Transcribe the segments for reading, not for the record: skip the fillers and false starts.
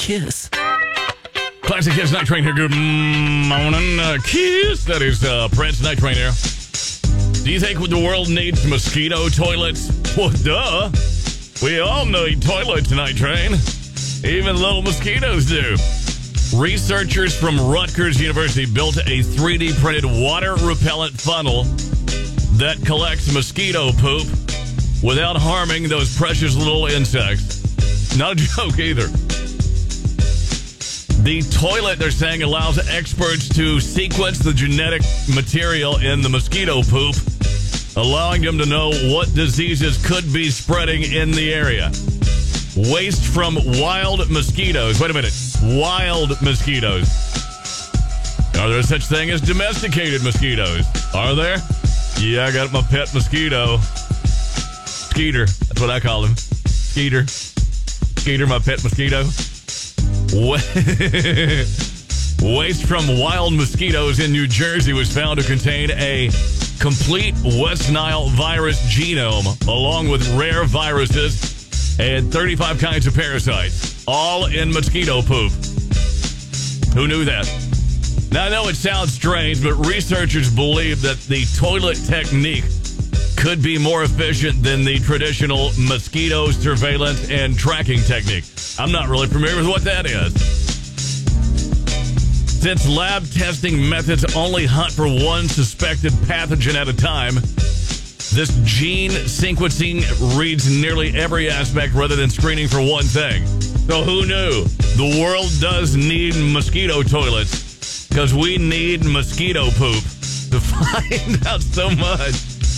Kiss. Classic Kiss Night Train here. Good morning, Kiss. That is Prince Night Train here. Do you think the world needs mosquito toilets? Well, duh. We all need toilets, Night Train. Even little mosquitoes do. Researchers from Rutgers University built a 3D printed water repellent funnel that collects mosquito poop without harming those precious little insects. Not a joke either. The toilet, they're saying, allows experts to sequence the genetic material in the mosquito poop, allowing them to know what diseases could be spreading in the area. Waste from wild mosquitoes. Wait a minute. Wild mosquitoes. Are there such thing as domesticated mosquitoes? Are there? Yeah, I got my pet mosquito. Skeeter. That's what I call him. Skeeter. Skeeter, my pet mosquito. Waste from wild mosquitoes in New Jersey was found to contain a complete West Nile virus genome, along with rare viruses and 35 kinds of parasites, all in mosquito poop. Who knew that? Now, I know it sounds strange, but researchers believe that the toilet technique could be more efficient than the traditional mosquito surveillance and tracking technique. I'm not really familiar with what that is. Since lab testing methods only hunt for one suspected pathogen at a time, this gene sequencing reads nearly every aspect rather than screening for one thing. So who knew? The world does need mosquito toilets because we need mosquito poop to find out so much.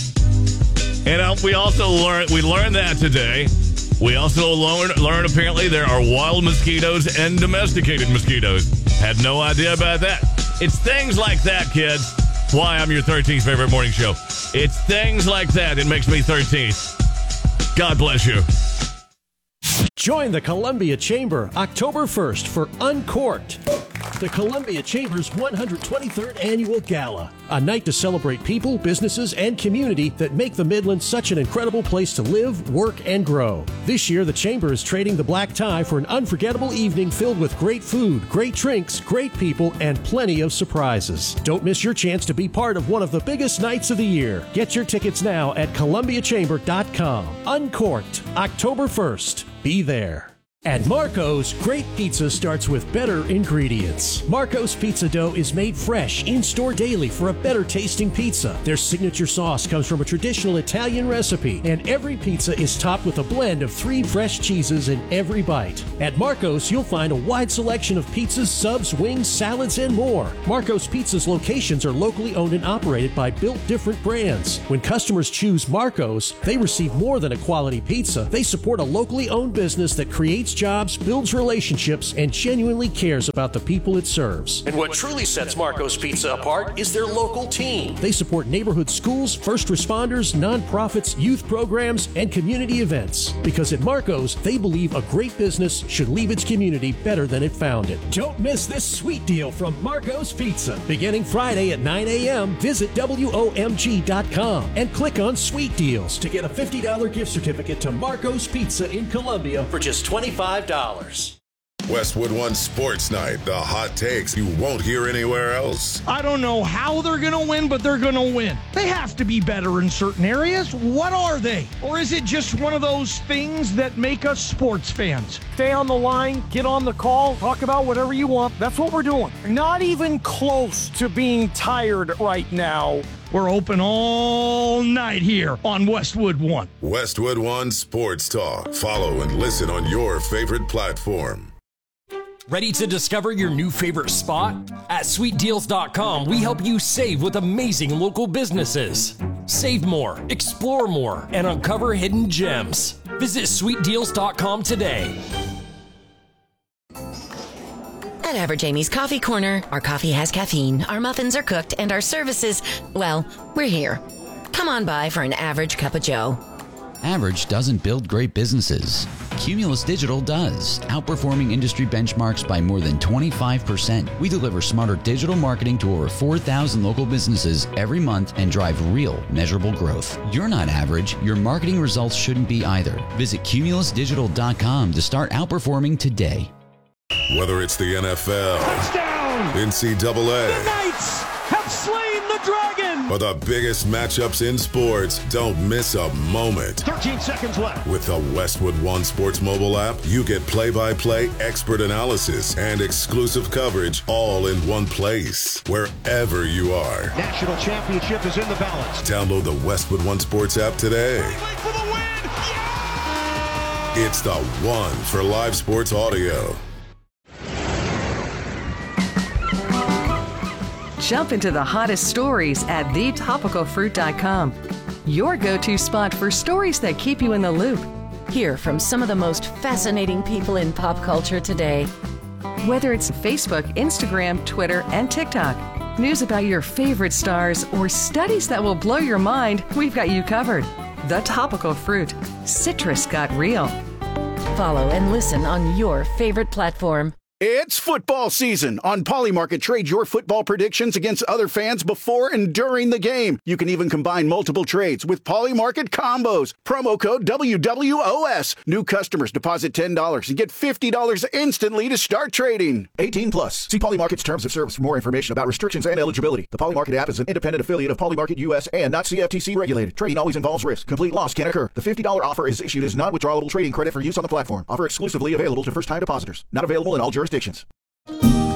And we also learned that today. We also learned apparently there are wild mosquitoes and domesticated mosquitoes. Had no idea about that. It's things like that, kids. Why I'm your 13th favorite morning show. It's things like that that makes me 13th. God bless you. Join the Columbia Chamber October 1st for Uncorked, the Columbia Chamber's 123rd Annual Gala. A night to celebrate people, businesses, and community that make the Midlands such an incredible place to live, work, and grow. This year, the Chamber is trading the black tie for an unforgettable evening filled with great food, great drinks, great people, and plenty of surprises. Don't miss your chance to be part of one of the biggest nights of the year. Get your tickets now at ColumbiaChamber.com. Uncorked, October 1st. Be there. At Marco's, great pizza starts with better ingredients. Marco's pizza dough is made fresh, in-store daily for a better tasting pizza. Their signature sauce comes from a traditional Italian recipe, and every pizza is topped with a blend of 3 fresh cheeses in every bite. At Marco's, you'll find a wide selection of pizzas, subs, wings, salads, and more. Marco's Pizza's locations are locally owned and operated by Built Different brands. When customers choose Marco's, they receive more than a quality pizza. They support a locally owned business that creates jobs, builds relationships, and genuinely cares about the people it serves. And what truly sets Marco's Pizza apart is their local team. They support neighborhood schools, first responders, nonprofits, youth programs, and community events. Because at Marco's, they believe a great business should leave its community better than it found it. Don't miss this sweet deal from Marco's Pizza. Beginning Friday at 9 a.m., visit WOMG.com and click on Sweet Deals to get a $50 gift certificate to Marco's Pizza in Columbia for just $25. Westwood One Sports Night, the hot takes you won't hear anywhere else. I don't know how they're going to win, but they're going to win. They have to be better in certain areas. What are they? Or is it just one of those things that make us sports fans? Stay on the line, get on the call, talk about whatever you want. That's what we're doing. Not even close to being tired right now. We're open all night here on Westwood One. Westwood One Sports Talk. Follow and listen on your favorite platform. Ready to discover your new favorite spot? At SweetDeals.com, we help you save with amazing local businesses. Save more, explore more, and uncover hidden gems. Visit SweetDeals.com today. At Average Amy's Coffee Corner, our coffee has caffeine, our muffins are cooked, and our services, well, we're here. Come on by for an average cup of joe. Average doesn't build great businesses. Cumulus Digital does, outperforming industry benchmarks by more than 25%. We deliver smarter digital marketing to over 4,000 local businesses every month and drive real, measurable growth. You're not average. Your marketing results shouldn't be either. Visit CumulusDigital.com to start outperforming today. Whether it's the NFL, Touchdown! NCAA, The Knights have slain the dragon! or the biggest matchups in sports, don't miss a moment. 13 seconds left. With the Westwood One Sports mobile app, you get play-by-play expert analysis and exclusive coverage all in one place, wherever you are. National championship is in the balance. Download the Westwood One Sports app today. For the win! It's the one for live sports audio. Jump into the hottest stories at thetopicalfruit.com. Your go-to spot for stories that keep you in the loop. Hear from some of the most fascinating people in pop culture today. Whether it's Facebook, Instagram, Twitter, and TikTok, news about your favorite stars, or studies that will blow your mind, we've got you covered. The Topical Fruit. Citrus got real. Follow and listen on your favorite platform. It's football season. On Polymarket, trade your football predictions against other fans before and during the game. You can even combine multiple trades with Polymarket combos. Promo code WWOS. New customers deposit $10 and get $50 instantly to start trading. 18 plus. See Polymarket's terms of service for more information about restrictions and eligibility. The Polymarket app is an independent affiliate of Polymarket US and not CFTC regulated. Trading always involves risk. Complete loss can occur. The $50 offer is issued as non-withdrawable trading credit for use on the platform. Offer exclusively available to first-time depositors. Not available in all jurisdictions.